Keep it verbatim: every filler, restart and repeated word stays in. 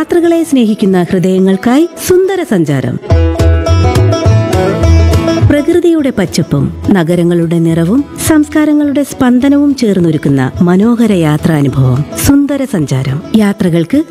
യാത്രകളെ സ്നേഹിക്കുന്ന ഹൃദയങ്ങൾക്കായി സുന്ദര സഞ്ചാരം. പ്രകൃതിയുടെ പച്ചപ്പും നഗരങ്ങളുടെ നിറവും സംസ്കാരങ്ങളുടെ സ്പന്ദനവും ചേർന്നൊരുക്കുന്ന മനോഹര യാത്രാനുഭവം സുന്ദര സഞ്ചാരം. യാത്രകൾക്ക്